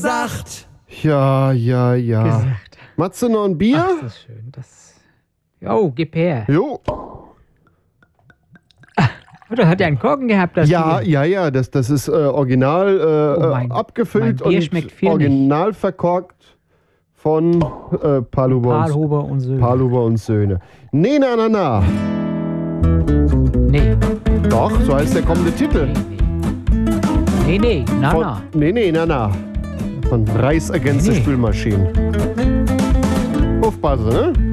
sagt. Ja. Gesagt. Matze, noch ein Bier? Ach, das ist schön. Jo, gib her. Jo. Oder hat er einen Korken gehabt? Das Bier? Ja, das ist original abgefüllt mein Bier und schmeckt viel original verkorkt von Pahlhuber und Söhne. Pahlhuber und Söhne. Nee, na. Nee. Doch, so heißt der kommende Titel. Nee, na. Na. Von Reis ergänzte Nee. Spülmaschinen. Aufpassen, ne?